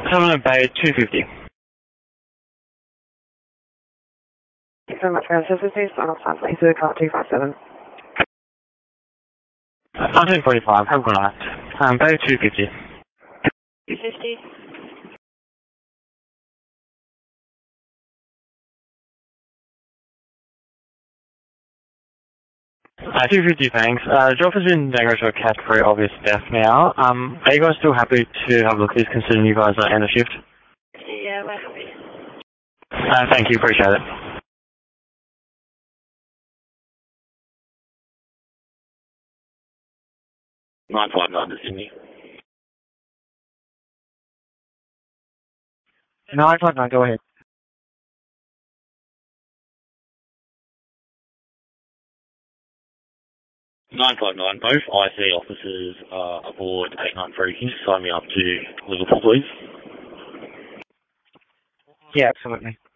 Terminal Bay 250. Thanks so much for your assistance. On please to call 257. 1945, have a good night. Bay 250. 250. 250, thanks. Drop has been downgraded to a category obvious death now. Are you guys still happy to have a look at this, considering you guys are end of shift? Yeah, we're happy. Thank you, appreciate it. 959 to Sydney. 959, go ahead. 959, both IC officers are aboard 893. Can you just sign me up to Liverpool, please? Yeah, absolutely.